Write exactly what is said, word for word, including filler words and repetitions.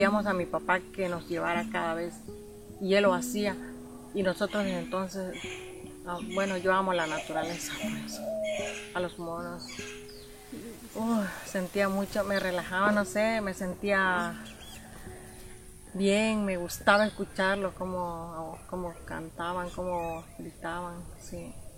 Pedíamos a mi papá que nos llevara cada vez y él lo hacía y nosotros desde entonces, ah, bueno, yo amo la naturaleza, por eso, a los monos. Uh, sentía mucho, me relajaba, no sé, me sentía bien, me gustaba escucharlos, cómo, cómo cantaban, cómo gritaban, sí.